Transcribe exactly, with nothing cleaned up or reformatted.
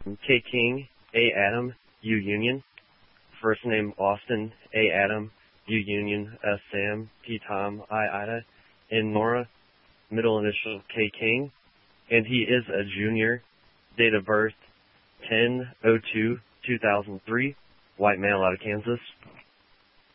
K King, A Adam, U Union. First name Austin, A Adam, U Union, S Sam, T Tom, I Ida, N Nora. Middle initial K King. And he is a junior. Date of birth ten oh two two thousand three. White male out of Kansas.